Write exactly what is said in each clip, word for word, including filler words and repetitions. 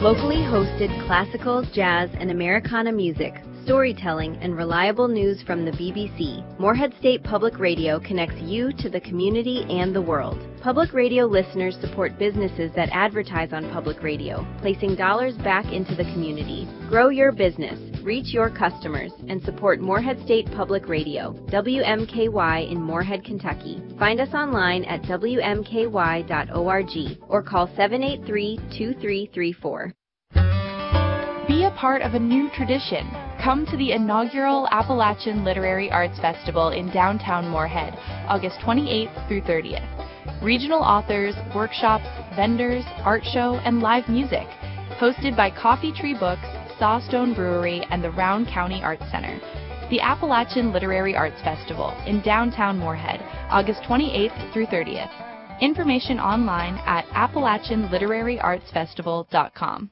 Locally hosted classical, jazz, and Americana music, storytelling, and reliable news from the B B C, Morehead State Public Radio connects you to the community and the world. Public radio listeners support businesses that advertise on public radio, placing dollars back into the community. Grow your business, reach your customers, and support Morehead State Public Radio, W M K Y in Morehead, Kentucky. Find us online at W M K Y dot org or call seven eight three, two three three four. Be a part of a new tradition. Come to the inaugural Appalachian Literary Arts Festival in downtown Morehead, August twenty-eighth through thirtieth. Regional authors, workshops, vendors, art show, and live music. Hosted by Coffee Tree Books, Sawstone Brewery, and the Round County Arts Center. The Appalachian Literary Arts Festival in downtown Morehead, August twenty-eighth through thirtieth. Information online at appalachian literary arts festival dot com.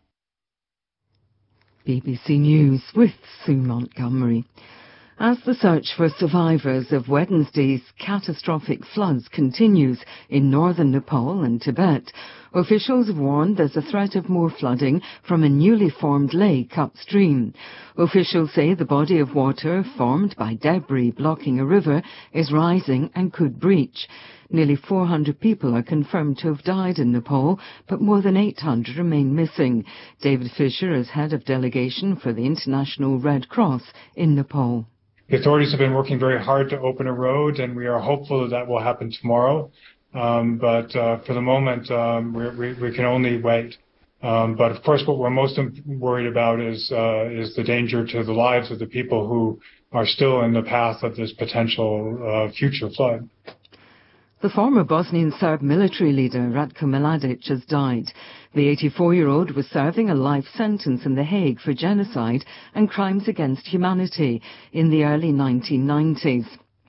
B B C News with Sue Montgomery. As the search for survivors of Wednesday's catastrophic floods continues in northern Nepal and Tibet, officials have warned there's a threat of more flooding from a newly formed lake upstream. Officials say the body of water formed by debris blocking a river is rising and could breach. Nearly four hundred people are confirmed to have died in Nepal, but more than eight hundred remain missing. David Fisher is head of delegation for the International Red Cross in Nepal. The authorities have been working very hard to open a road, and we are hopeful that that will happen tomorrow. Um, but uh, for the moment, um, we, we, we can only wait. Um, but of course, what we're most worried about is uh, is the danger to the lives of the people who are still in the path of this potential uh, future flood. The former Bosnian Serb military leader Ratko Mladic has died. The eighty-four-year-old was serving a life sentence in The Hague for genocide and crimes against humanity in the early nineteen nineties.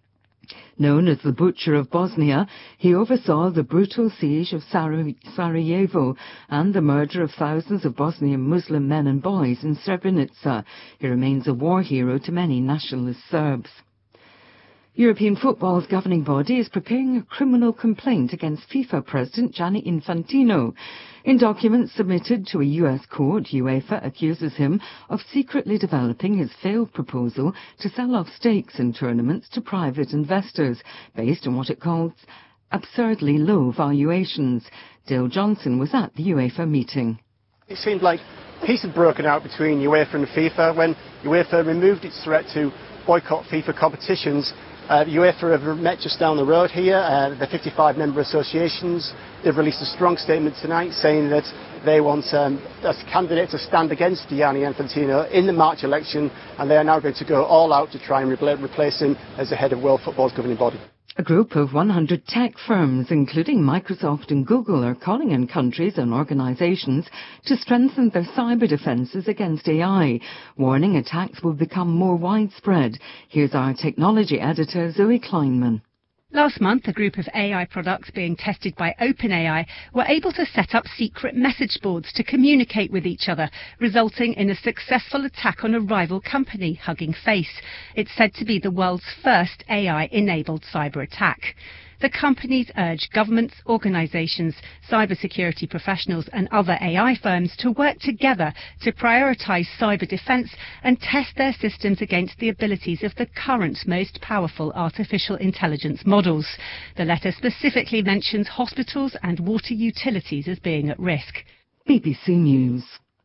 Known as the Butcher of Bosnia, he oversaw the brutal siege of Sarajevo and the murder of thousands of Bosnian Muslim men and boys in Srebrenica. He remains a war hero to many nationalist Serbs. European football's governing body is preparing a criminal complaint against FIFA President Gianni Infantino. In documents submitted to a U S court, UEFA accuses him of secretly developing his failed proposal to sell off stakes in tournaments to private investors, based on what it calls absurdly low valuations. Dale Johnson was at the UEFA meeting. It seemed like peace had broken out between UEFA and FIFA when UEFA removed its threat to boycott FIFA competitions. Uh, UEFA have met just down the road here, uh, the fifty-five member associations. They've released a strong statement tonight saying that they want um, a candidate to stand against Gianni Infantino in the March election, and they are now going to go all out to try and re- replace him as the head of World Football's governing body. A group of one hundred tech firms, including Microsoft and Google, are calling on countries and organisations to strengthen their cyber defences against A I, warning attacks will become more widespread. Here's our technology editor, Zoe Kleinman. Last month, a group of A I products being tested by OpenAI were able to set up secret message boards to communicate with each other, resulting in a successful attack on a rival company, Hugging Face. It's said to be the world's first A I-enabled cyber attack. The companies urge governments, organisations, cybersecurity professionals and other A I firms to work together to prioritise cyber defence and test their systems against the abilities of the current most powerful artificial intelligence models. The letter specifically mentions hospitals and water utilities as being at risk. B B C News.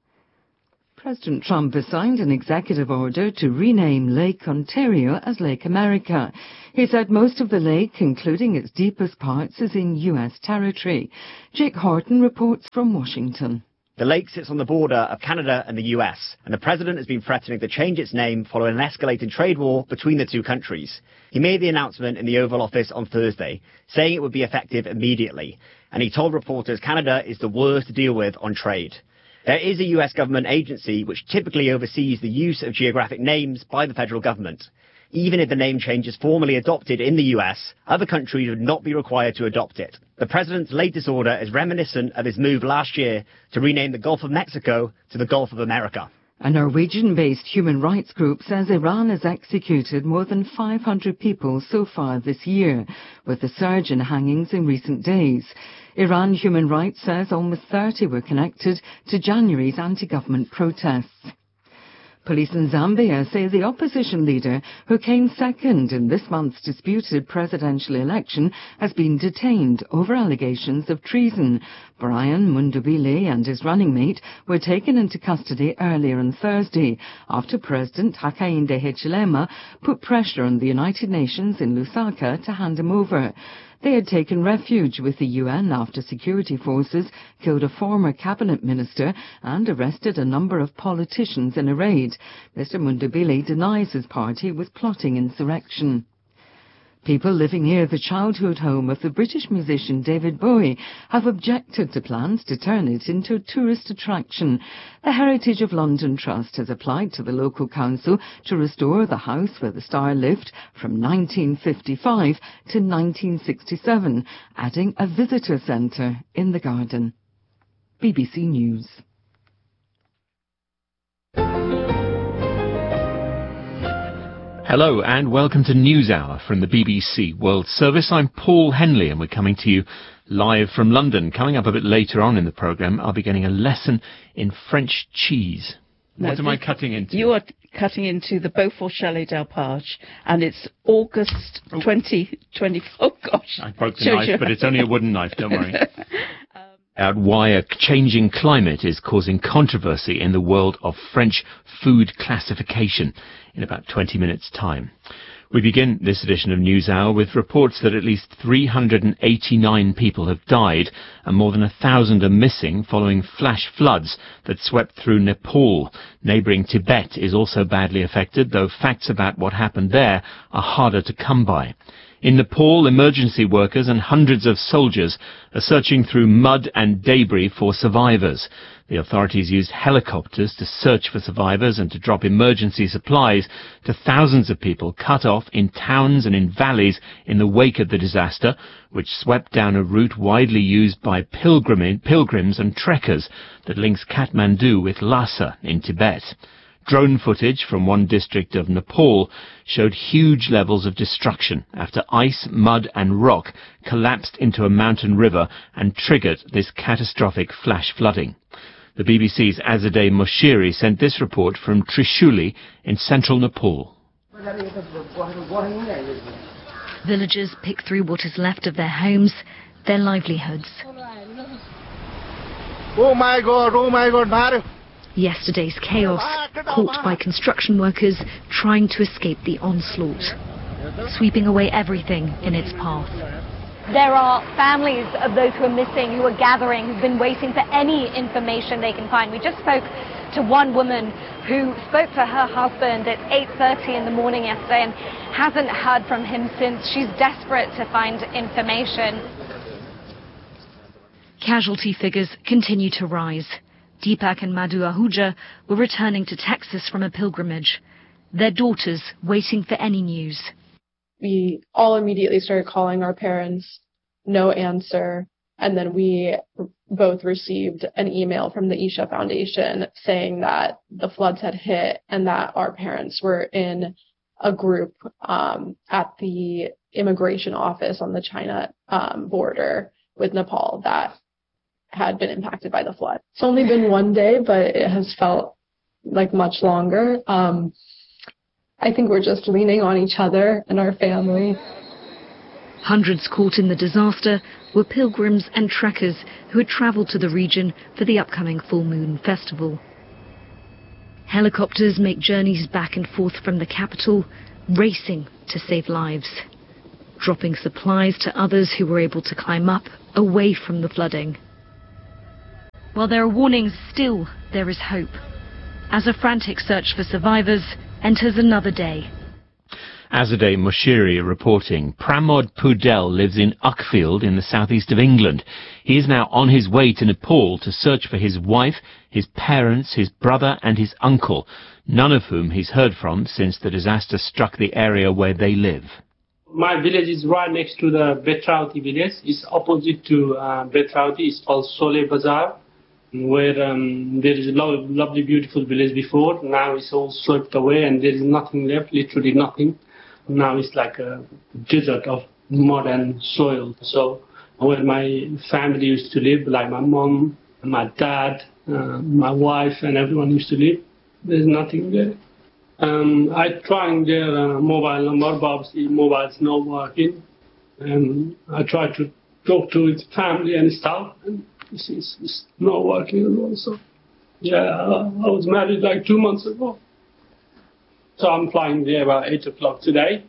President Trump has signed an executive order to rename Lake Ontario as Lake America. He said most of the lake, including its deepest parts, is in U S territory. Jake Horton reports from Washington. The lake sits on the border of Canada and the U S, and the president has been threatening to change its name following an escalated trade war between the two countries. He made the announcement in the Oval Office on Thursday, saying it would be effective immediately, and he told reporters Canada is the worst to deal with on trade. There is a U S government agency which typically oversees the use of geographic names by the federal government. Even if the name change is formally adopted in the U S, other countries would not be required to adopt it. The president's latest order is reminiscent of his move last year to rename the Gulf of Mexico to the Gulf of America. A Norwegian-based human rights group says Iran has executed more than five hundred people so far this year, with a surge in hangings in recent days. Iran Human Rights says almost thirty were connected to January's anti-government protests. Police in Zambia say the opposition leader, who came second in this month's disputed presidential election, has been detained over allegations of treason. Brian Mundubile and his running mate were taken into custody earlier on Thursday after President Hakainde Hichilema put pressure on the United Nations in Lusaka to hand him over. They had taken refuge with the U N after security forces killed a former cabinet minister and arrested a number of politicians in a raid. Mister Mundubile denies his party was plotting insurrection. People living near the childhood home of the British musician David Bowie have objected to plans to turn it into a tourist attraction. The Heritage of London Trust has applied to the local council to restore the house where the star lived from nineteen fifty-five to nineteen sixty-seven, adding a visitor centre in the garden. B B C News. Hello and welcome to NewsHour from the B B C World Service. I'm Paul Henley and we're coming to you live from London. Coming up a bit later on in the programme, I'll be getting a lesson in French cheese. What no, am I cutting into? You are cutting into the Beaufort Chalet d'Alpage, and it's August oh. twenty twenty. Oh gosh! I broke the knife, but it's only a wooden knife, don't worry. Out why a changing climate is causing controversy in the world of French food classification in about twenty minutes' time. We begin this edition of NewsHour with reports that at least three hundred eighty-nine people have died and more than a thousand are missing following flash floods that swept through Nepal. Neighbouring Tibet is also badly affected, though facts about what happened there are harder to come by. In Nepal, emergency workers and hundreds of soldiers are searching through mud and debris for survivors. The authorities used helicopters to search for survivors and to drop emergency supplies to thousands of people cut off in towns and in valleys in the wake of the disaster, which swept down a route widely used by pilgrim- pilgrims and trekkers that links Kathmandu with Lhasa in Tibet. Drone footage from one district of Nepal showed huge levels of destruction after ice, mud and rock collapsed into a mountain river and triggered this catastrophic flash flooding. The B B C's Azadeh Moshiri sent this report from Trishuli in central Nepal. Villagers pick through what is left of their homes, their livelihoods. Oh my God, oh my God, Mario. Yesterday's chaos, caught by construction workers trying to escape the onslaught, sweeping away everything in its path. There are families of those who are missing, who are gathering, who've been waiting for any information they can find. We just spoke to one woman who spoke to her husband at eight thirty in the morning yesterday and hasn't heard from him since. She's desperate to find information. Casualty figures continue to rise. Deepak and Madhu Ahuja were returning to Texas from a pilgrimage, their daughters waiting for any news. We all immediately started calling our parents, no answer, and then we both received an email from the Isha Foundation saying that the floods had hit and that our parents were in a group um, at the immigration office on the China um, border with Nepal that had been impacted by the flood. It's only been one day, but it has felt like much longer. Um, I think we're just leaning on each other and our family. Hundreds caught in the disaster were pilgrims and trekkers who had travelled to the region for the upcoming full moon festival. Helicopters make journeys back and forth from the capital, racing to save lives, dropping supplies to others who were able to climb up away from the flooding. While there are warnings, still there is hope. As a frantic search for survivors enters another day. Azadeh Moshiri reporting. Pramod Pudel lives in Uckfield in the southeast of England. He is now on his way to Nepal to search for his wife, his parents, his brother and his uncle, none of whom he's heard from since the disaster struck the area where they live. My village is right next to the Betrauti village. It's opposite to uh, Betrauti. It's called Sole Bazaar. where um, there is a lo- lovely, beautiful village before. Now it's all swept away and there is nothing left, literally nothing. Now it's like a desert of mud and soil. So where my family used to live, like my mom, my dad, uh, my wife, and everyone used to live, there's nothing there. Um, I tried their uh, mobile number, but obviously mobile's not working. And I tried to talk to his family and stuff, and it's, it's, it's not working at all. So, yeah, I, I was married like two months ago. So I'm flying there about eight o'clock today.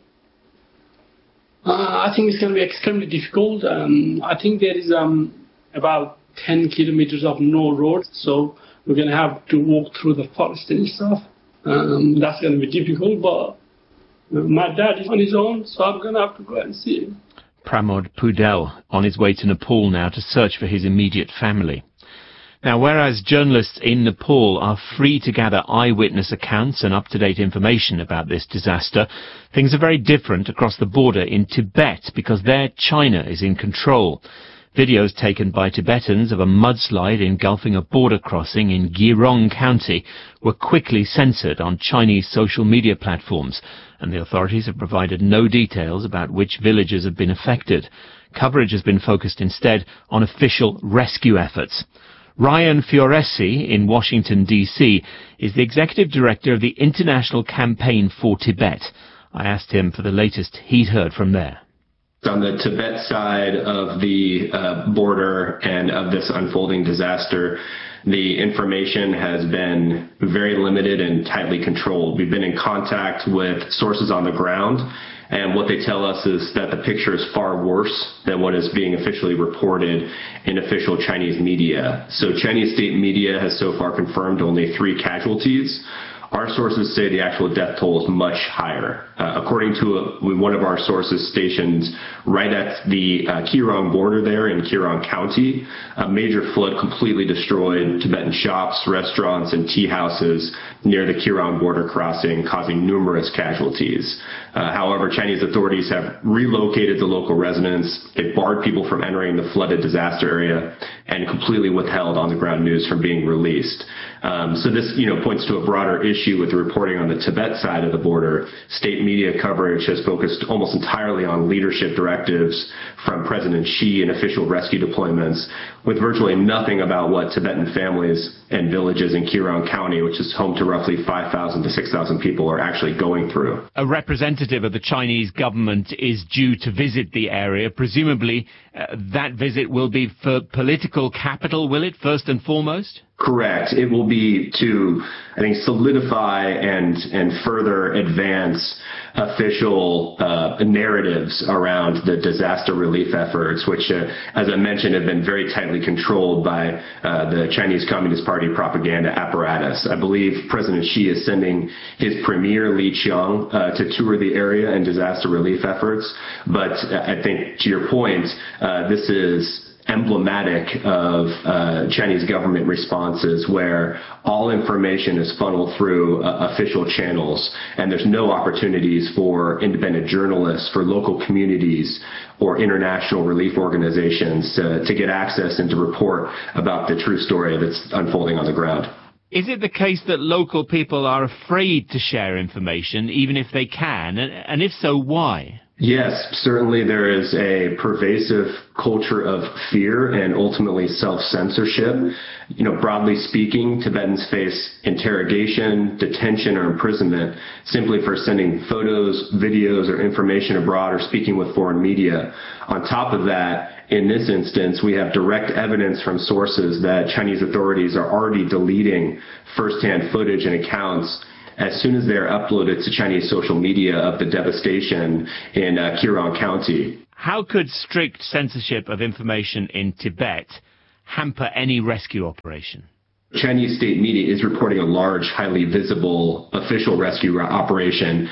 Uh, I think it's going to be extremely difficult. Um, I think there is um, about ten kilometers of no road, so we're going to have to walk through the forest and stuff. Um, that's going to be difficult, but uh, my dad is on his own, so I'm going to have to go and see him. Pramod Pudel on his way to Nepal now to search for his immediate family. Now, whereas journalists in Nepal are free to gather eyewitness accounts and up-to-date information about this disaster, things are very different across the border in Tibet because there China is in control. Videos taken by Tibetans of a mudslide engulfing a border crossing in Girong County were quickly censored on Chinese social media platforms, and the authorities have provided no details about which villages have been affected. Coverage has been focused instead on official rescue efforts. Ryan Fioresi in Washington, D C is the executive director of the International Campaign for Tibet. I asked him for the latest he'd heard from there. On the Tibet side of the uh, border and of this unfolding disaster, the information has been very limited and tightly controlled. We've been in contact with sources on the ground, and what they tell us is that the picture is far worse than what is being officially reported in official Chinese media. So Chinese state media has so far confirmed only three casualties. Our sources say the actual death toll is much higher. Uh, according to a, one of our sources stationed right at the uh, Kirong border there in Kirong County, a major flood completely destroyed Tibetan shops, restaurants, and tea houses near the Kirong border crossing, causing numerous casualties. Uh, however, Chinese authorities have relocated the local residents. They've barred people from entering the flooded disaster area and completely withheld on-the-ground news from being released. Um, so this, you know, points to a broader issue with the reporting on the Tibet side of the border. State media coverage has focused almost entirely on leadership directives from President Xi and official rescue deployments, with virtually nothing about what Tibetan families and villages in Kirong County, which is home to roughly five thousand to six thousand people, are actually going through. A representative of the Chinese government is due to visit the area. Presumably, uh, that visit will be for political capital, will it, first and foremost? Correct. It will be to, I think, solidify and and further advance official uh, narratives around the disaster relief efforts, which, uh, as I mentioned, have been very tightly controlled by uh, the Chinese Communist Party propaganda apparatus. I believe President Xi is sending his premier, Li Qiang, uh, to tour the area and disaster relief efforts. But I think, to your point, uh, this is emblematic of uh, Chinese government responses where all information is funneled through uh, official channels, and there's no opportunities for independent journalists, for local communities, or international relief organizations to, to get access and to report about the true story that's unfolding on the ground. Is it the case that local people are afraid to share information, even if they can? And, and if so, why? Yes, certainly there is a pervasive culture of fear and ultimately self-censorship. You know, broadly speaking, Tibetans face interrogation, detention, or imprisonment simply for sending photos, videos, or information abroad or speaking with foreign media. On top of that, in this instance, we have direct evidence from sources that Chinese authorities are already deleting firsthand footage and accounts as soon as they are uploaded to Chinese social media of the devastation in uh, Kirong County. How could strict censorship of information in Tibet hamper any rescue operation? Chinese state media is reporting a large, highly visible official rescue operation.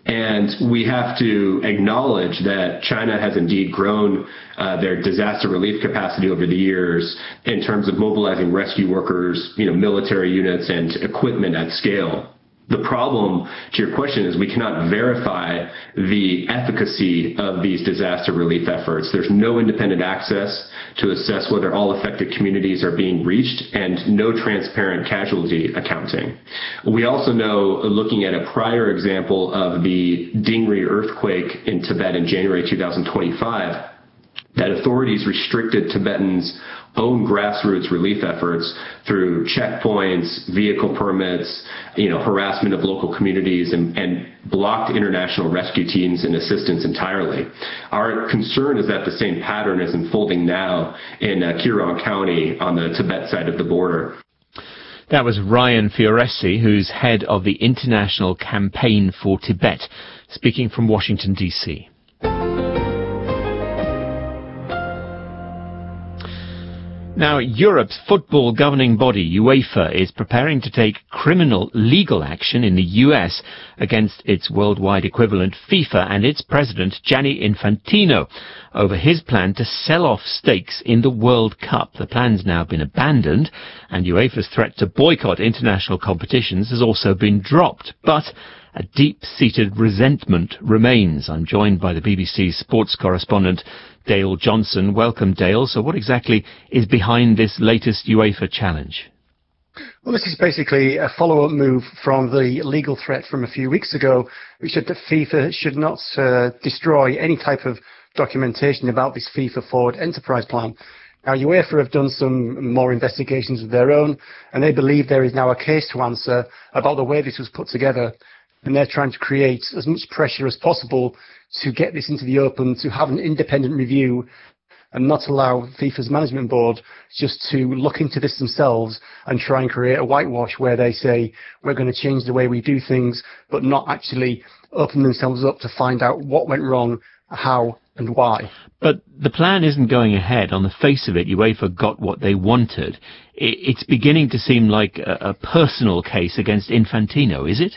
And we have to acknowledge that China has indeed grown uh, their disaster relief capacity over the years in terms of mobilizing rescue workers, you know, military units, and equipment at scale. The problem, to your question, is we cannot verify the efficacy of these disaster relief efforts. There's no independent access to assess whether all affected communities are being reached, and no transparent casualty accounting. We also know, looking at a prior example of the Dingri earthquake in Tibet in January two thousand twenty-five, that authorities restricted Tibetans' own grassroots relief efforts through checkpoints, vehicle permits, you know, harassment of local communities, and, and blocked international rescue teams and assistance entirely. Our concern is that the same pattern is unfolding now in uh, Kirong County on the Tibet side of the border. That was Ryan Fioresi, who's head of the International Campaign for Tibet, speaking from Washington, D C Now, Europe's football governing body, UEFA, is preparing to take criminal legal action in the U S against its worldwide equivalent FIFA and its president, Gianni Infantino, over his plan to sell off stakes in the World Cup. The plan's now been abandoned, and UEFA's threat to boycott international competitions has also been dropped. But a deep-seated resentment remains. I'm joined by the B B C sports correspondent, Dale Johnson. Welcome, Dale. So what exactly is behind this latest UEFA challenge? Well, this is basically a follow-up move from the legal threat from a few weeks ago, which said that FIFA should not uh, destroy any type of documentation about this FIFA Forward Enterprise Plan. Now, UEFA have done some more investigations of their own, and they believe there is now a case to answer about the way this was put together. And they're trying to create as much pressure as possible to get this into the open, to have an independent review, and not allow FIFA's management board just to look into this themselves and try and create a whitewash where they say, we're going to change the way we do things, but not actually open themselves up to find out what went wrong, how and why. But the plan isn't going ahead. On the face of it, UEFA got what they wanted. It's beginning to seem like a, a personal case against Infantino, is it?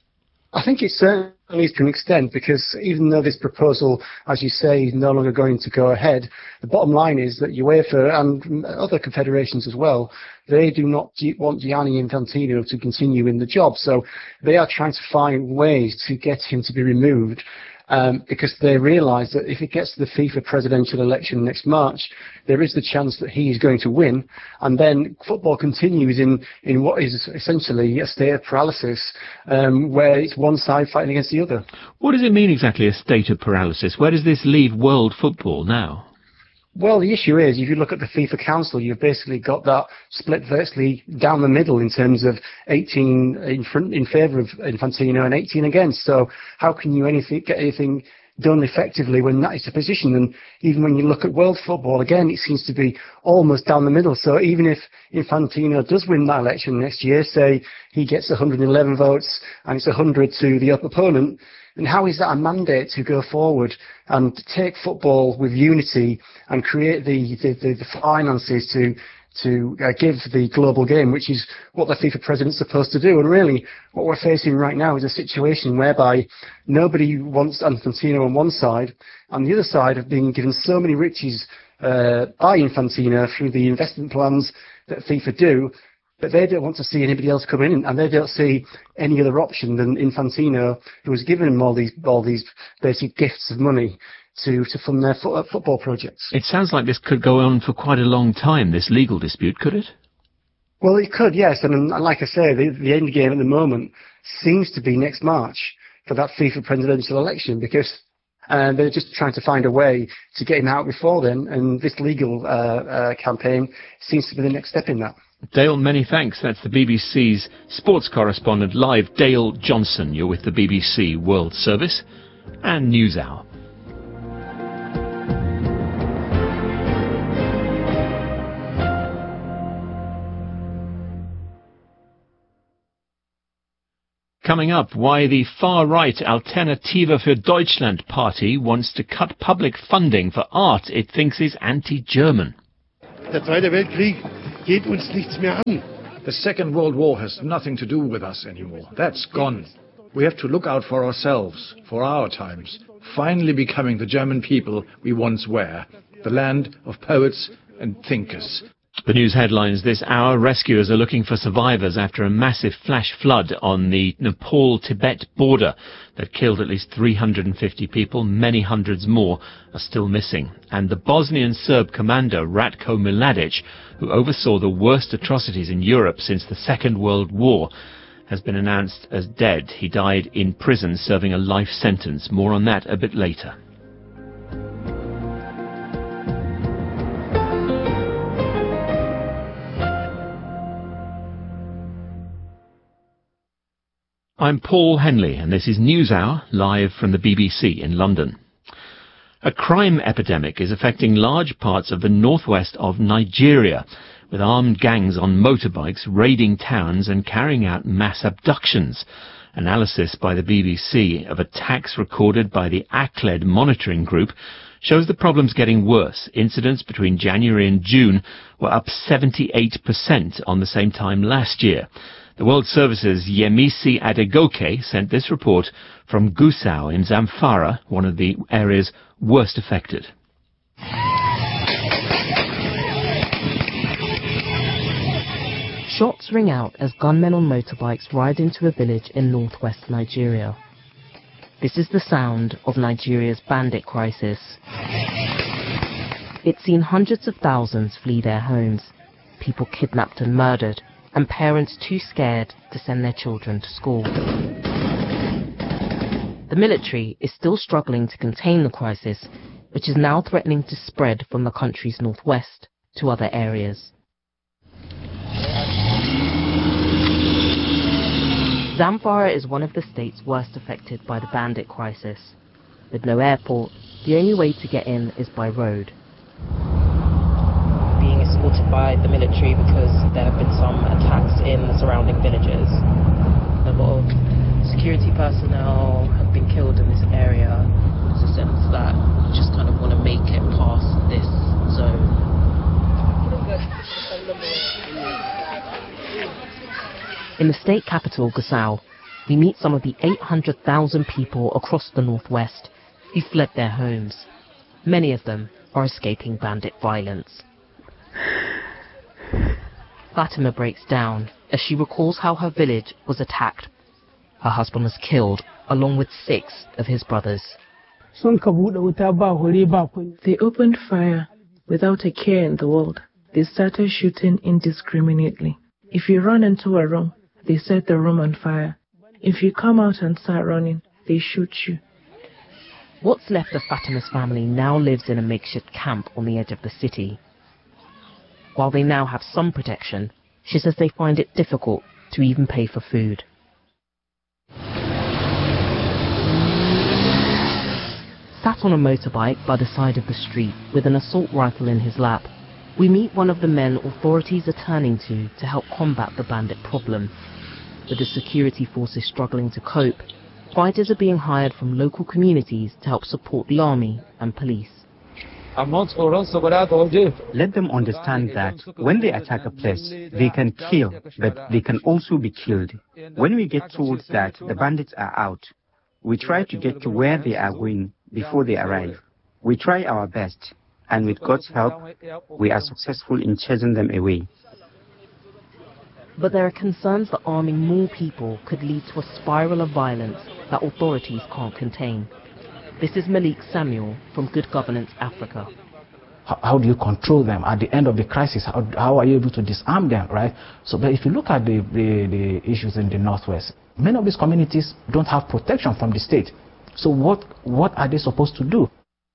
I think it certainly is to an extent, because even though this proposal, as you say, is no longer going to go ahead, the bottom line is that UEFA and other confederations as well, they do not want Gianni Infantino to continue in the job. So they are trying to find ways to get him to be removed. Um, because they realise that if it gets to the FIFA presidential election next March, there is the chance that he is going to win, and then football continues in, in what is essentially a state of paralysis, um, where it's one side fighting against the other. What does it mean exactly, a state of paralysis? Where does this leave world football now? Well, the issue is, if you look at the FIFA Council, you've basically got that split virtually down the middle in terms of eighteen in front, in favour of Infantino and eighteen against. So how can you anything, get anything done effectively when that is the position? And even when you look at world football, again, it seems to be almost down the middle. So even if Infantino does win that election next year, say he gets one hundred eleven votes and it's one hundred to the opponent, and how is that a mandate to go forward and take football with unity and create the, the, the, the finances to to uh, give the global game, which is what the FIFA president's supposed to do? And really, what we're facing right now is a situation whereby nobody wants Infantino on one side, and the other side have been given so many riches uh, by Infantino through the investment plans that FIFA do, but they don't want to see anybody else come in, and they don't see any other option than Infantino, who has given them all these all these basic gifts of money to, to fund their fo- football projects. It sounds like this could go on for quite a long time, this legal dispute, could it? Well, it could, yes. And like I say, the, the end game at the moment seems to be next March for that FIFA presidential election, because uh, they're just trying to find a way to get him out before then, and this legal uh, uh, campaign seems to be the next step in that. Dale, many thanks. That's the B B C's sports correspondent live, Dale Johnson. You're with the B B C World Service and NewsHour. Coming up, why the far-right Alternative für Deutschland party wants to cut public funding for art it thinks is anti-German. Der Zweite Weltkrieg geht uns nichts mehr an. The Second World War has nothing to do with us anymore. That's gone. We have to look out for ourselves, for our times, finally becoming the German people we once were, the land of poets and thinkers. The news headlines this hour: rescuers are looking for survivors after a massive flash flood on the Nepal-Tibet border that killed at least three hundred fifty people. Many hundreds more are still missing. And the Bosnian Serb commander Ratko Mladic, who oversaw the worst atrocities in Europe since the Second World War, has been announced as dead. He died in prison serving a life sentence. More on that a bit later. I'm Paul Henley, and this is NewsHour, live from the B B C in London. A crime epidemic is affecting large parts of the northwest of Nigeria, with armed gangs on motorbikes raiding towns and carrying out mass abductions. Analysis by the B B C of attacks recorded by the ACLED monitoring group shows the problem's getting worse. Incidents between January and June were up seventy-eight percent on the same time last year. The World Service's Yemisi Adegoke sent this report from Gusau in Zamfara, one of the areas worst affected. Shots ring out as gunmen on motorbikes ride into a village in northwest Nigeria. This is the sound of Nigeria's bandit crisis. It's seen hundreds of thousands flee their homes, people kidnapped and murdered, and parents too scared to send their children to school. The military is still struggling to contain the crisis, which is now threatening to spread from the country's northwest to other areas. Zamfara is one of the states worst affected by the bandit crisis. With no airport, the only way to get in is by road. Being escorted by the military because there have been some attacks in the surrounding villages. A lot of security personnel have been killed in this area. There's a sense that you just kind of want to make it past this zone. In the state capital, Gusau, we meet some of the eight hundred thousand people across the northwest who fled their homes. Many of them are escaping bandit violence. Fatima breaks down as she recalls how her village was attacked. Her husband was killed, along with six of his brothers. They opened fire without a care in the world. They started shooting indiscriminately. If you run into a room, they set the room on fire. If you come out and start running, they shoot you. What's left of Fatima's family now lives in a makeshift camp on the edge of the city. While they now have some protection, she says they find it difficult to even pay for food. Sat on a motorbike by the side of the street with an assault rifle in his lap, we meet one of the men authorities are turning to to help combat the bandit problem. With the security forces struggling to cope, fighters are being hired from local communities to help support the army and police. Let them understand that when they attack a place, they can kill, but they can also be killed. When we get told that the bandits are out, we try to get to where they are going before they arrive. We try our best, and with God's help, we are successful in chasing them away. But there are concerns that arming more people could lead to a spiral of violence that authorities can't contain. This is Malik Samuel from Good Governance Africa. How, how do you control them at the end of the crisis? How, how are you able to disarm them, right? So, but if you look at the, the, the issues in the Northwest, many of these communities don't have protection from the state. So what, what are they supposed to do?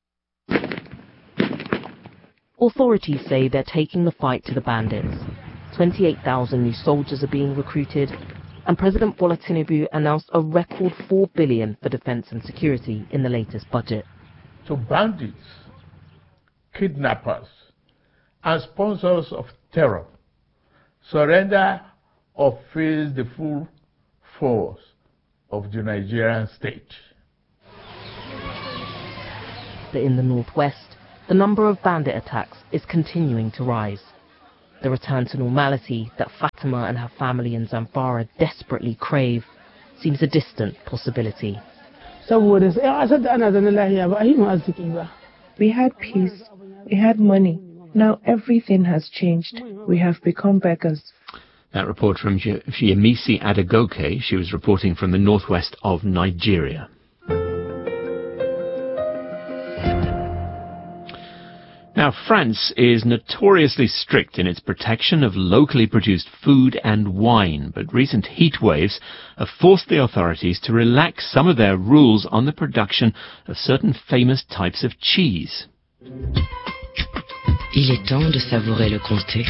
Authorities say they're taking the fight to the bandits. twenty-eight thousand new soldiers are being recruited, and President Bola Tinubu announced a record four billion dollars for defense and security in the latest budget. To bandits, kidnappers, and sponsors of terror, surrender or face the full force of the Nigerian state. But in the northwest, the number of bandit attacks is continuing to rise. The return to normality that Fatima and her family in Zamfara desperately crave seems a distant possibility. We had peace, we had money, Now everything has changed. We have become beggars. That report from Yemisi Adegoke. She was reporting from the northwest of Nigeria. Now, France is notoriously strict in its protection of locally produced food and wine, but recent heat waves have forced the authorities to relax some of their rules on the production of certain famous types of cheese. Il est temps de savourer le comté.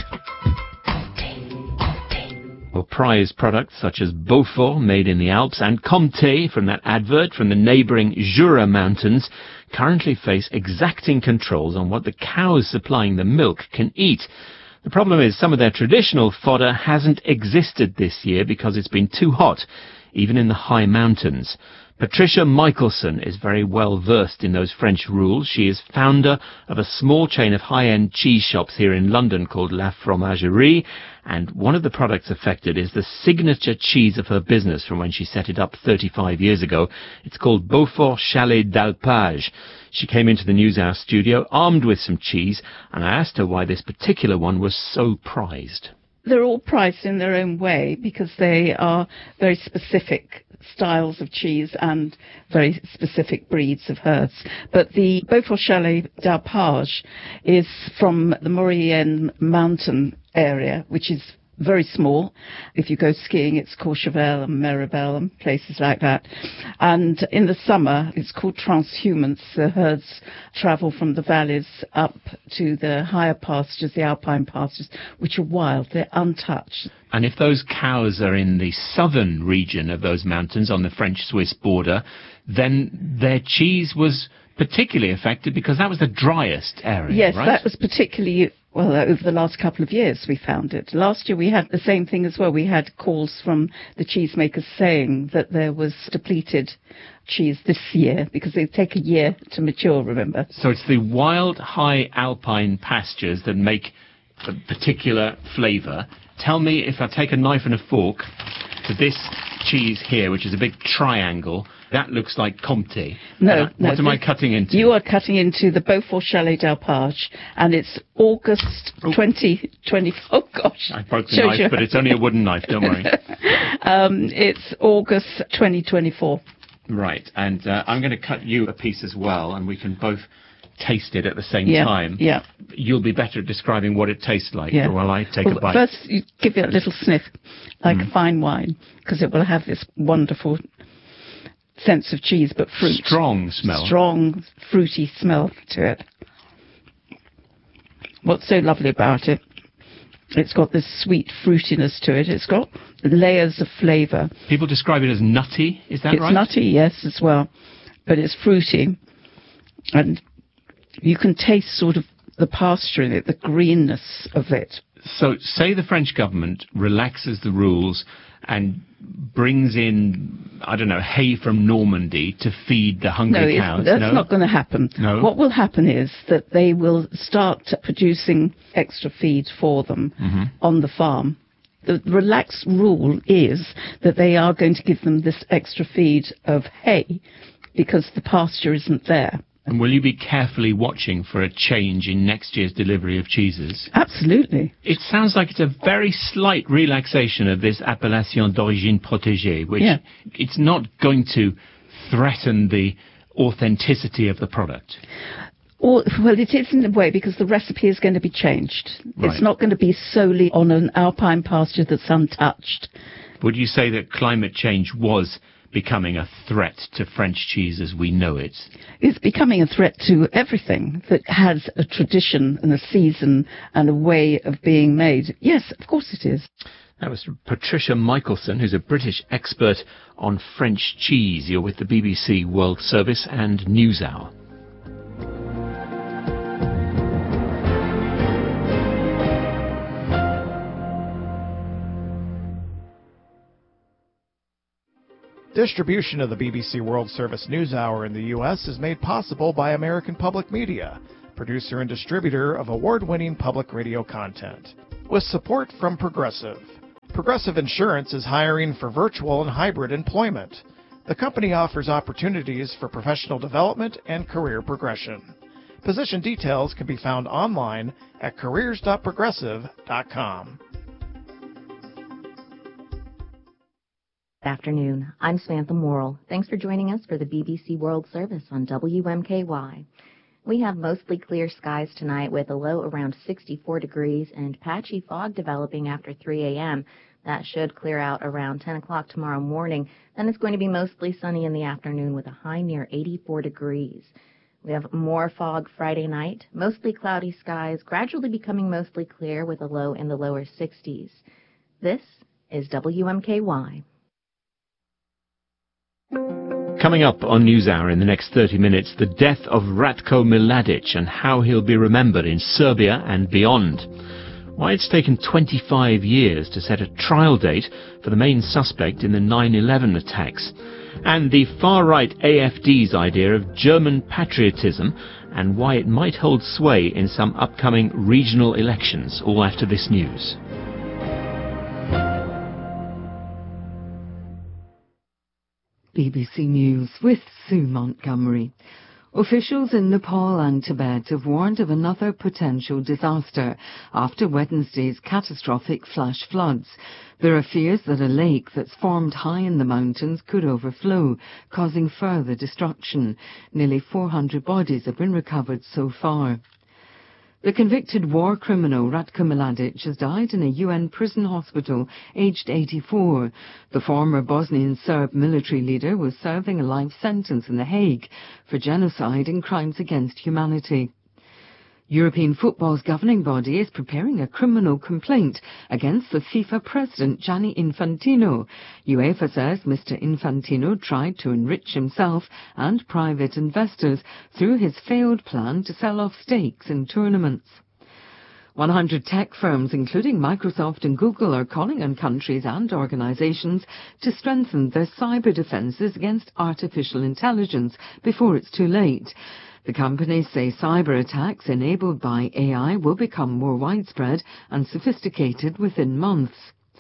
Well, prized products such as Beaufort, made in the Alps, and Comté from that advert from the neighbouring Jura mountains currently face exacting controls on what the cows supplying the milk can eat. The problem is some of their traditional fodder hasn't existed this year because it's been too hot, even in the high mountains. Patricia Michelson is very well versed in those French rules. She is founder of a small chain of high-end cheese shops here in London called La Fromagerie, and one of the products affected is the signature cheese of her business from when she set it up thirty-five years ago. It's called Beaufort Chalet d'Alpage. She came into the NewsHour studio armed with some cheese, and I asked her why this particular one was so prized. They're all prized in their own way because they are very specific styles of cheese and very specific breeds of herds. But the Beaufort Chalet d'Alpage is from the Maurienne mountain area, which is very small. If you go skiing, it's Courchevel and Meribel and places like that. And in the summer, it's called transhumance. The herds travel from the valleys up to the higher pastures, the alpine pastures, which are wild. They're untouched. And if those cows are in the southern region of those mountains on the French-Swiss border, then their cheese was particularly affected because that was the driest area, yes, right? That was particularly, well, over the last couple of years we found it. Last year we had the same thing as well. We had calls from the cheesemakers saying that there was depleted cheese this year because they take a year to mature, remember? So it's the wild, high alpine pastures that make a particular flavour. Tell me, if I take a knife and a fork to this cheese here, which is a big triangle, that looks like Comté. No, uh, no. What am I cutting into? You are cutting into the Beaufort Chalet d'Alpage, and it's August oh. twenty twenty. Oh, gosh. I broke the Shows knife, you. But it's only a wooden knife, don't worry. um, it's August twenty twenty-four. Right, and uh, I'm going to cut you a piece as well, and we can both taste it at the same yeah, time. Yeah. You'll be better at describing what it tastes like, yeah. while I take well, a bite. First, you give it a little sniff, like mm. a fine wine, because it will have this wonderful sense of cheese, but fruit. Strong smell. Strong, fruity smell to it. What's so lovely about it, it's got this sweet fruitiness to it. It's got layers of flavour. People describe it as nutty, is that it's right? It's nutty, yes, as well. But it's fruity. And you can taste sort of the pasture in it, the greenness of it. So, say the French government relaxes the rules and brings in, I don't know, hay from Normandy to feed the hungry no, cows. That's no, that's not going to happen. No. What will happen is that they will start producing extra feed for them mm-hmm. on the farm. The relaxed rule is that they are going to give them this extra feed of hay because the pasture isn't there. And will you be carefully watching for a change in next year's delivery of cheeses? Absolutely. It sounds like it's a very slight relaxation of this appellation d'origine protégée, which yeah. it's not going to threaten the authenticity of the product. Or, well, it is in a way because the recipe is going to be changed. Right. It's not going to be solely on an alpine pasture that's untouched. Would you say that climate change was becoming a threat to French cheese as we know it? It's becoming a threat to everything that has a tradition and a season and a way of being made. Yes, of course it is. That was Patricia Michelson, who's a British expert on French cheese. You're with the B B C World Service and NewsHour. Distribution of the B B C World Service NewsHour in the U S is made possible by American Public Media, producer and distributor of award-winning public radio content. With support from Progressive. Progressive Insurance is hiring for virtual and hybrid employment. The company offers opportunities for professional development and career progression. Position details can be found online at careers dot progressive dot com. Good afternoon. I'm Samantha Morrill. Thanks for joining us for the B B C World Service on W M K Y. We have mostly clear skies tonight with a low around sixty-four degrees and patchy fog developing after three a.m. That should clear out around ten o'clock tomorrow morning. Then it's going to be mostly sunny in the afternoon with a high near eighty-four degrees. We have more fog Friday night, mostly cloudy skies, gradually becoming mostly clear with a low in the lower sixties. This is W M K Y. Coming up on NewsHour in the next thirty minutes, the death of Ratko Mladic and how he'll be remembered in Serbia and beyond. Why it's taken twenty-five years to set a trial date for the main suspect in the nine eleven attacks. And the far-right A F D's idea of German patriotism and why it might hold sway in some upcoming regional elections, all after this news. B B C News with Sue Montgomery. Officials in Nepal and Tibet have warned of another potential disaster after Wednesday's catastrophic flash floods. There are fears that a lake that's formed high in the mountains could overflow, causing further destruction. Nearly four hundred bodies have been recovered so far. The convicted war criminal Ratko Mladic has died in a U N prison hospital, aged eighty-four. The former Bosnian Serb military leader was serving a life sentence in The Hague for genocide and crimes against humanity. European football's governing body is preparing a criminal complaint against the FIFA president Gianni Infantino. UEFA says Mister Infantino tried to enrich himself and private investors through his failed plan to sell off stakes in tournaments. one hundred tech firms, including Microsoft and Google, are calling on countries and organizations to strengthen their cyber defenses against artificial intelligence before it's too late. The companies say cyber attacks enabled by A I will become more widespread and sophisticated within months.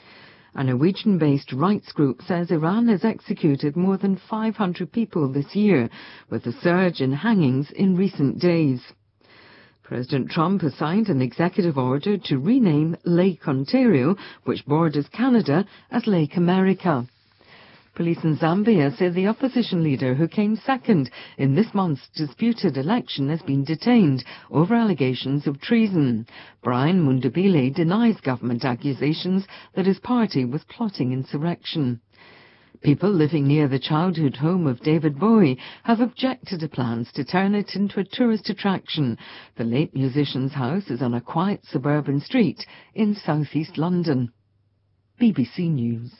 A Norwegian-based rights group says Iran has executed more than five hundred people this year, with a surge in hangings in recent days. President Trump has signed an executive order to rename Lake Ontario, which borders Canada, as Lake America. Police in Zambia say the opposition leader who came second in this month's disputed election has been detained over allegations of treason. Brian Mundabile denies government accusations that his party was plotting insurrection. People living near the childhood home of David Bowie have objected to plans to turn it into a tourist attraction. The late musician's house is on a quiet suburban street in southeast London. B B C News.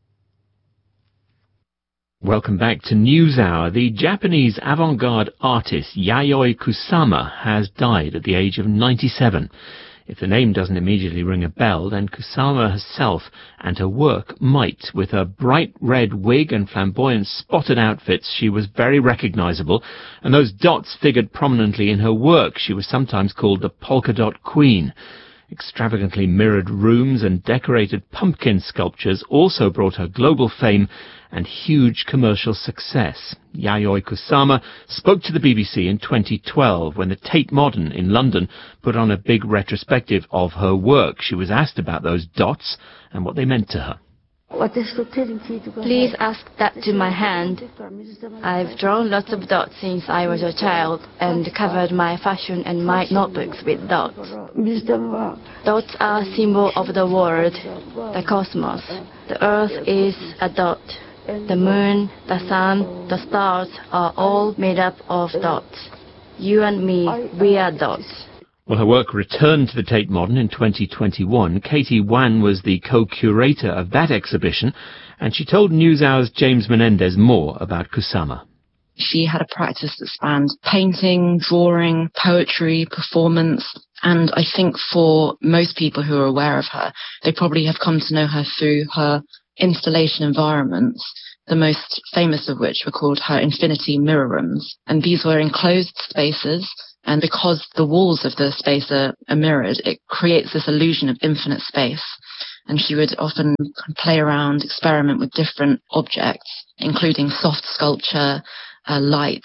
Welcome back to NewsHour. The Japanese avant-garde artist Yayoi Kusama has died at the age of ninety-seven. If the name doesn't immediately ring a bell, then Kusama herself and her work might. With her bright red wig and flamboyant spotted outfits, she was very recognizable, and those dots figured prominently in her work. She was sometimes called the Polka Dot Queen. Extravagantly mirrored rooms and decorated pumpkin sculptures also brought her global fame and huge commercial success. Yayoi Kusama spoke to the B B C in twenty twelve when the Tate Modern in London put on a big retrospective of her work. She was asked about those dots and what they meant to her. Please ask that to my hand. I've drawn lots of dots since I was a child and covered my fashion and my notebooks with dots. Dots are a symbol of the world, the cosmos. The earth is a dot. The moon, the sun, the stars are all made up of dots. You and me, we are dots. Well, her work returned to the Tate Modern in twenty twenty-one. Katie Wan was the co-curator of that exhibition, and she told NewsHour's James Menendez more about Kusama. She had a practice that spanned painting, drawing, poetry, performance, and I think for most people who are aware of her, they probably have come to know her through her installation environments, the most famous of which were called her infinity mirror rooms. And these were enclosed spaces, and because the walls of the space are, are mirrored, it creates this illusion of infinite space. And she would often play around, experiment with different objects, including soft sculpture, uh, lights,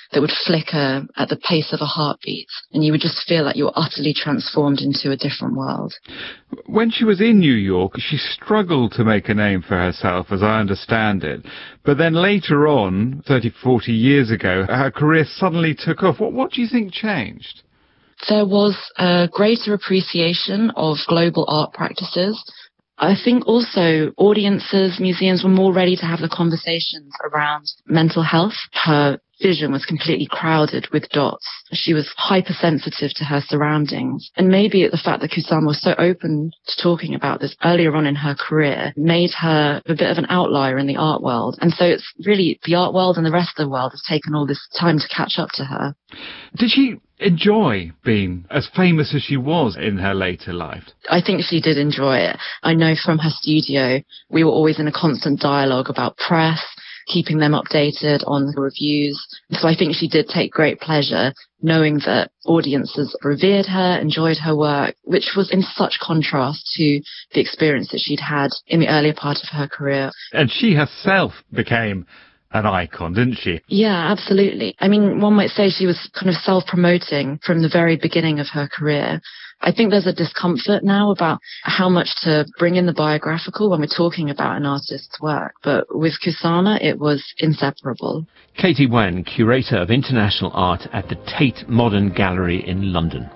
that would flicker at the pace of a heartbeat, and you would just feel like you were utterly transformed into a different world. When she was in New York, she struggled to make a name for herself, as I understand it. But then later on, thirty, forty years ago, her career suddenly took off. What, what do you think changed? There was a greater appreciation of global art practices. I think also audiences, museums were more ready to have the conversations around mental health. Her vision was completely crowded with dots. She was hypersensitive to her surroundings. And maybe the fact that Kusama was so open to talking about this earlier on in her career made her a bit of an outlier in the art world. And so it's really the art world and the rest of the world has taken all this time to catch up to her. Did she enjoy being as famous as she was in her later life? I think she did enjoy it. I know from her studio, we were always in a constant dialogue about press, keeping them updated on the reviews. So I think she did take great pleasure knowing that audiences revered her, enjoyed her work, which was in such contrast to the experience that she'd had in the earlier part of her career. And she herself became an icon, didn't she? Yeah, absolutely. I mean, one might say she was kind of self-promoting from the very beginning of her career. I think there's a discomfort now about how much to bring in the biographical when we're talking about an artist's work. But with Kusama, it was inseparable. Katie Wen, Curator of International Art at the Tate Modern Gallery in London.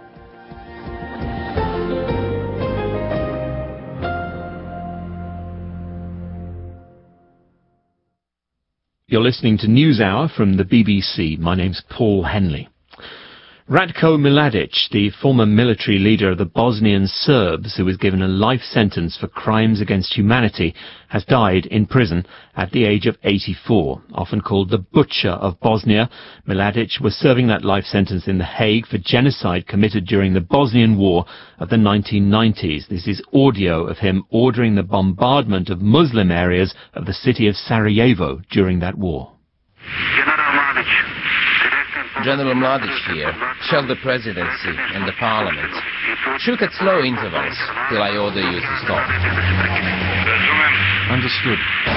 You're listening to NewsHour from the B B C. My name's Paul Henley. Ratko Mladic, the former military leader of the Bosnian Serbs, who was given a life sentence for crimes against humanity, has died in prison at the age of eighty-four. Often called the Butcher of Bosnia, Mladic was serving that life sentence in The Hague for genocide committed during the Bosnian War of the nineteen nineties. This is audio of him ordering the bombardment of Muslim areas of the city of Sarajevo during that war. General Mladic here shall the presidency and the parliament shoot at slow intervals till I order you to stop. Understood.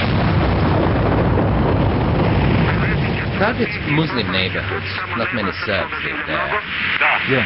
Target Muslim neighborhoods. Not many Serbs live there. Yes.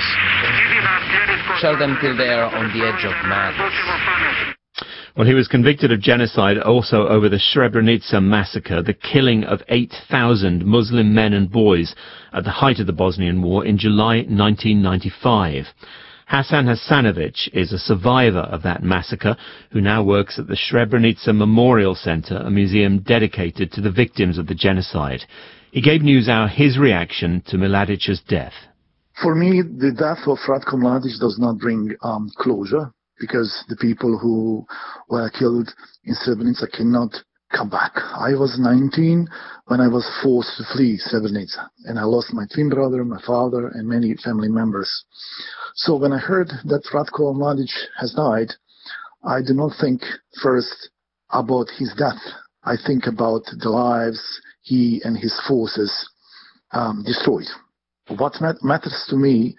Shell them till they are on the edge of madness. Well, he was convicted of genocide also over the Srebrenica massacre, the killing of eight thousand Muslim men and boys at the height of the Bosnian War in July nineteen ninety-five. Hasan Hasanovic is a survivor of that massacre who now works at the Srebrenica Memorial Center, a museum dedicated to the victims of the genocide. He gave NewsHour his reaction to Mladic's death. For me, the death of Ratko Mladic does not bring um, closure, because the people who were killed in Srebrenica cannot come back. I was nineteen when I was forced to flee Srebrenica, and I lost my twin brother, my father, and many family members. So when I heard that Ratko Mladic has died, I do not think first about his death. I think about the lives he and his forces um, destroyed. What mat- matters to me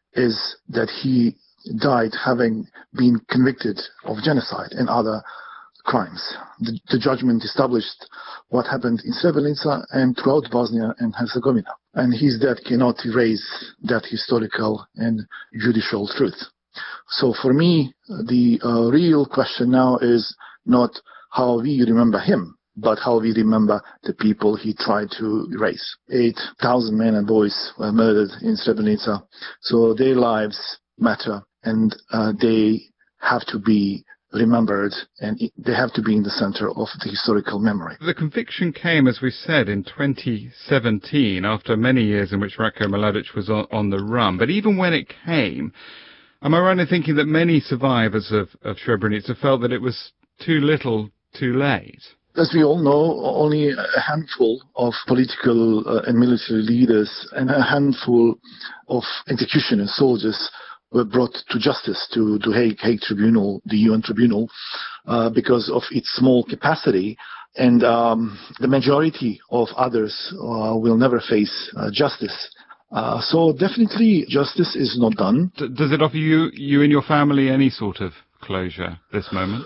is that he died having been convicted of genocide and other crimes. The, the judgment established what happened in Srebrenica and throughout Bosnia and Herzegovina. And his death cannot erase that historical and judicial truth. So for me, the uh, real question now is not how we remember him, but how we remember the people he tried to erase. eight thousand men and boys were murdered in Srebrenica, so their lives matter. And uh, they have to be remembered, and it, they have to be in the center of the historical memory. The conviction came, as we said, in twenty seventeen, after many years in which Ratko Mladic was on, on the run. But even when it came, am I right in thinking that many survivors of, of Srebrenica felt that it was too little, too late? As we all know, only a handful of political uh, and military leaders and a handful of executioners, soldiers, were brought to justice, to the Hague, Hague Tribunal, the U N Tribunal, uh, because of its small capacity. And um, the majority of others uh, will never face uh, justice. Uh, so definitely justice is not done. D- does it offer you, you and your family any sort of closure this moment?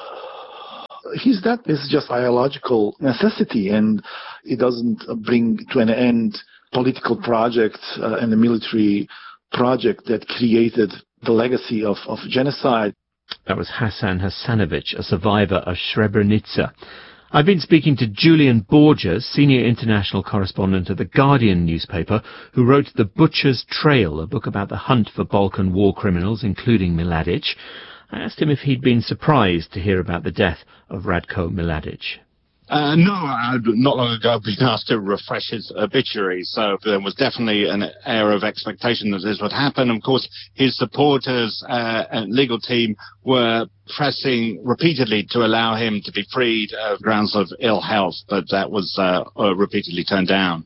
His death is just biological necessity, and it doesn't bring to an end political project uh, and a military project that created the legacy of, of genocide. That was Hassan Hassanovic, a survivor of Srebrenica. I've been speaking to Julian Borger, senior international correspondent of The Guardian newspaper, who wrote The Butcher's Trail, a book about the hunt for Balkan war criminals, including Mladic. I asked him if he'd been surprised to hear about the death of Ratko Mladic. Uh, no, I'd not long ago been asked to refresh his obituary, so there was definitely an air of expectation that this would happen. Of course, his supporters uh, and legal team were pressing repeatedly to allow him to be freed on grounds of ill health, but that was uh, uh, repeatedly turned down.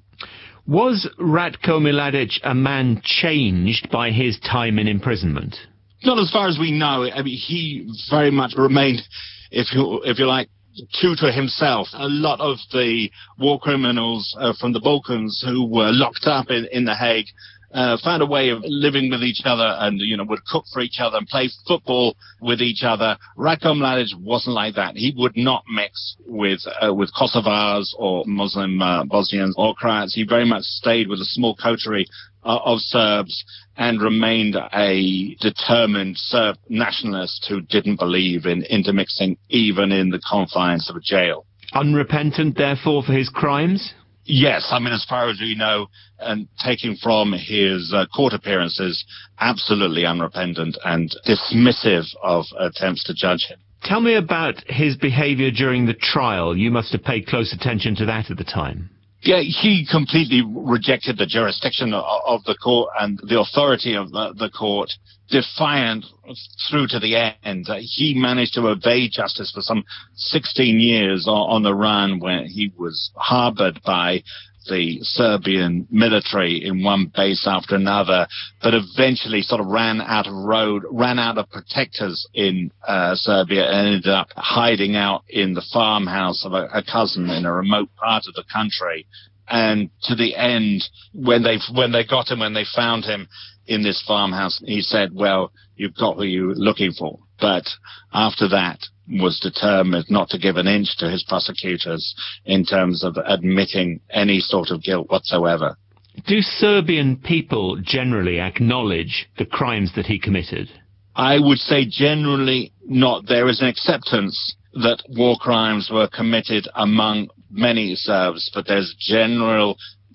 Was Ratko Mladic a man changed by his time in imprisonment? Not as far as we know. I mean, he very much remained, if you, if you like, true to himself. A lot of the war criminals uh, from the Balkans who were locked up in, in The Hague uh, found a way of living with each other and, you know, would cook for each other and play football with each other. Ratko Mladic wasn't like that. He would not mix with uh, with Kosovars or Muslim uh, Bosnians or Croats. He very much stayed with a small coterie uh, of Serbs and remained a determined Serb nationalist who didn't believe in intermixing even in the confines of a jail. Unrepentant, therefore, for his crimes? Yes, I mean, as far as we know, and taking from his uh, court appearances, absolutely unrepentant and dismissive of attempts to judge him. Tell me about his behaviour during the trial. You must have paid close attention to that at the time. Yeah, he completely rejected the jurisdiction of, of the court and the authority of the, the court, defiant through to the end. Uh, he managed to evade justice for some sixteen years on, on the run, where he was harboured by the Serbian military in one base after another, but eventually sort of ran out of road, ran out of protectors in uh, Serbia and ended up hiding out in the farmhouse of a, a cousin in a remote part of the country. And to the end, when they when they got him, when they found him in this farmhouse, he said, well, you've got what you were looking for. But after that, was determined not to give an inch to his prosecutors in terms of admitting any sort of guilt whatsoever. Do Serbian people generally acknowledge the crimes that he committed? I would say generally not. There is an acceptance that war crimes were committed among many Serbs, but there's general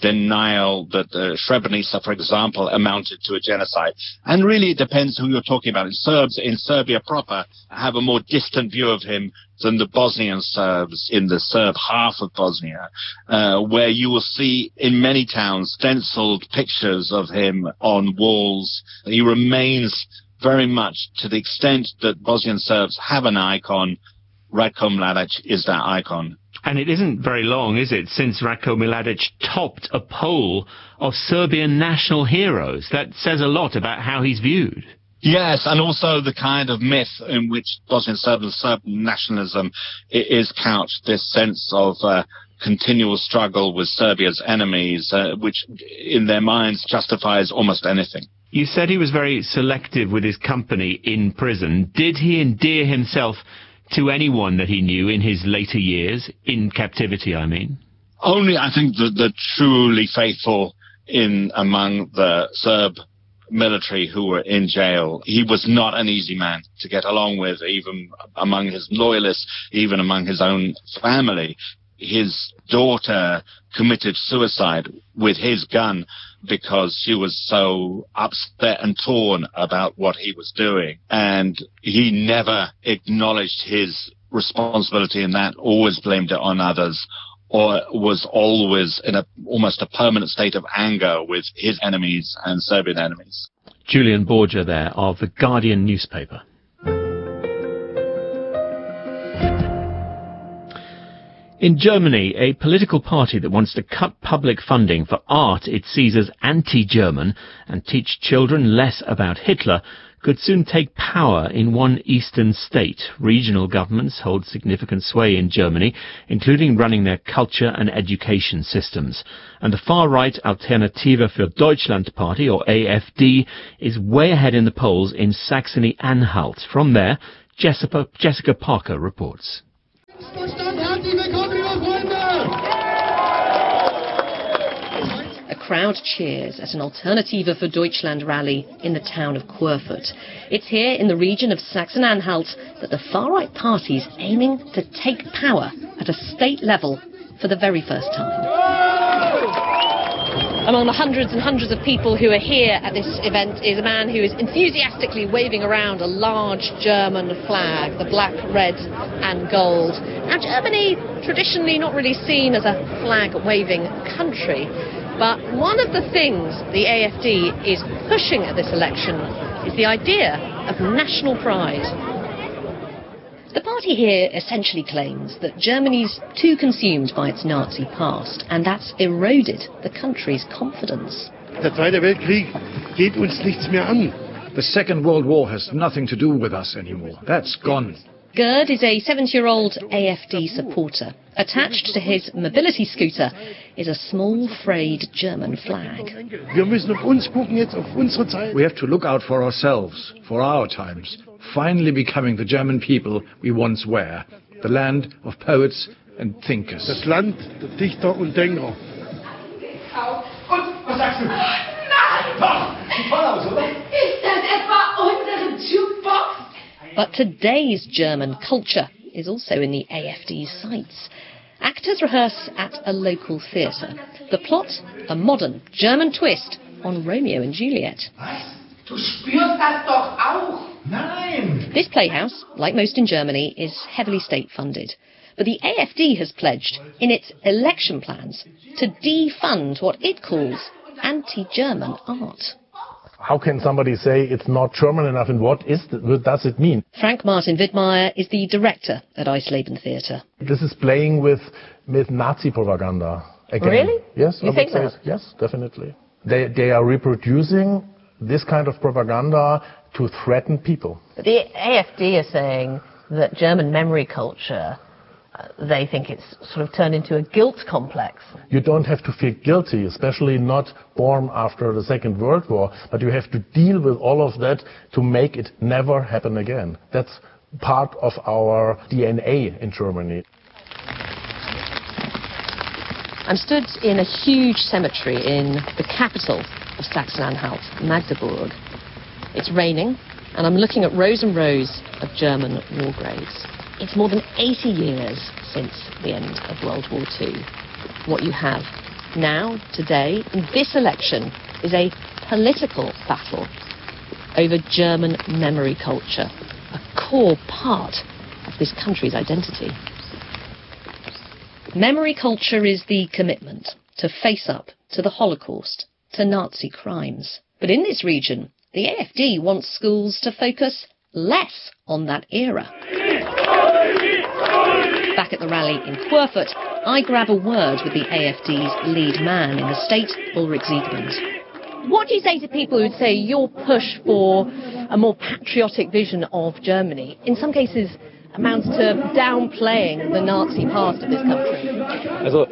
denial that uh, Srebrenica, for example, amounted to a genocide. And really it depends who you're talking about. Serbs in Serbia proper have a more distant view of him than the Bosnian Serbs in the Serb half of Bosnia, uh, where you will see in many towns stenciled pictures of him on walls. He remains very much, to the extent that Bosnian Serbs have an icon, Ratko Mladic is that icon. And it isn't very long, is it, since Ratko Mladic topped a poll of Serbian national heroes? That says a lot about how he's viewed. Yes, and also the kind of myth in which Bosnian Serb and Serb nationalism is couched, this sense of uh, continual struggle with Serbia's enemies, uh, which in their minds justifies almost anything. You said he was very selective with his company in prison. Did he endear himself to anyone that he knew in his later years, in captivity, I mean? Only, I think, the, the truly faithful in among the Serb military who were in jail. He was not an easy man to get along with, even among his loyalists, even among his own family. His daughter committed suicide with his gun because she was so upset and torn about what he was doing. And he never acknowledged his responsibility in that, always blamed it on others, or was always in a almost a permanent state of anger with his enemies and Serbian enemies. Julian Borger there of The Guardian newspaper. In Germany, a political party that wants to cut public funding for art it sees as anti-German and teach children less about Hitler could soon take power in one eastern state. Regional governments hold significant sway in Germany, including running their culture and education systems. And the far-right Alternative für Deutschland party, or A F D, is way ahead in the polls in Saxony-Anhalt. From there, Jessica, Jessica Parker reports. A crowd cheers at an Alternative für Deutschland rally in the town of Querfurt. It's here in the region of Saxony-Anhalt that the far-right party's aiming to take power at a state level for the very first time. Among the hundreds and hundreds of people who are here at this event is a man who is enthusiastically waving around a large German flag, the black, red and gold. Now, Germany, traditionally not really seen as a flag-waving country, but one of the things the A F D is pushing at this election is the idea of national pride. The party here essentially claims that Germany's too consumed by its Nazi past, and that's eroded the country's confidence. Der Zweite Weltkrieg geht uns nichts mehr an. The Second World War has nothing to do with us anymore. That's gone. Gerd is a seventy-year-old A F D supporter. Attached to his mobility scooter is a small frayed German flag. Wir müssen auf uns gucken jetzt, auf unsere Zeit. We have to look out for ourselves, for our times, finally becoming the German people we once were, the land of poets and thinkers. Das Land der Dichter und Denker. Und was sagst du? Nein! Doch! Sieht toll aus, oder? Ist das etwa unsere Jukebox? But today's German culture is also in the A F D's sights. Actors rehearse at a local theatre. The plot, a modern German twist on Romeo and Juliet. Du spürst das doch auch. Nein! This playhouse, like most in Germany, is heavily state-funded. But the A F D has pledged, in its election plans, to defund what it calls anti-German art. How can somebody say it's not German enough, and what is the, what does it mean? Frank Martin Widmeyer is the director at Eisleben Theatre. This is playing with, with Nazi propaganda again. Really? Yes, you I think would say, yes, definitely. They, they are reproducing this kind of propaganda to threaten people. But the A F D are saying that German memory culture, uh, they think it's sort of turned into a guilt complex. You don't have to feel guilty, especially not born after the Second World War, but you have to deal with all of that to make it never happen again. That's part of our D N A in Germany. I'm stood in a huge cemetery in the capital of Saxony-Anhalt, Magdeburg. It's raining, and I'm looking at rows and rows of German war graves. It's more than eighty years since the end of World War Two. What you have now, today, in this election, is a political battle over German memory culture, a core part of this country's identity. Memory culture is the commitment to face up to the Holocaust, to Nazi crimes. But in this region, the A F D wants schools to focus less on that era. Back at the rally in Querfurt, I grab a word with the A F D's lead man in the state, Ulrich Siegmund. What do you say to people who'd say your push for a more patriotic vision of Germany, in some cases, amounts to downplaying the Nazi past of this country? Also,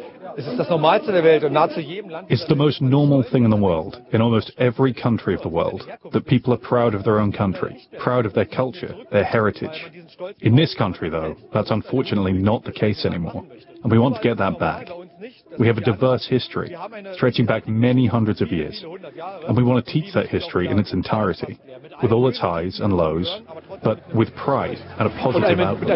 it's the most normal thing in the world, in almost every country of the world, that people are proud of their own country, proud of their culture, their heritage. In this country, though, that's unfortunately not the case anymore, and we want to get that back. We have a diverse history, stretching back many hundreds of years, and we want to teach that history in its entirety, with all its highs and lows, but with pride and a positive outlook.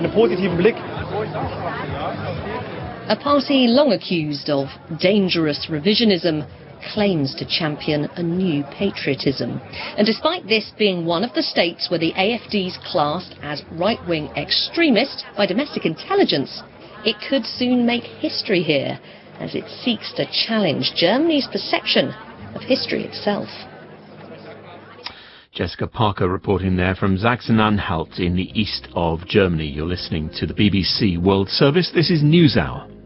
A party long accused of dangerous revisionism claims to champion a new patriotism. And despite this being one of the states where the A F D's classed as right-wing extremist by domestic intelligence, it could soon make history here as it seeks to challenge Germany's perception of history itself. Jessica Parker reporting there from Saxony-Anhalt in the east of Germany. You're listening to the B B C World Service. This is NewsHour.